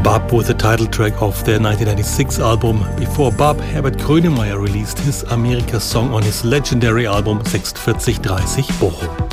Bab was the title track of their 1996 album. Before Bab, Herbert Grönemeyer released his America song on his legendary album 4630 Bochum.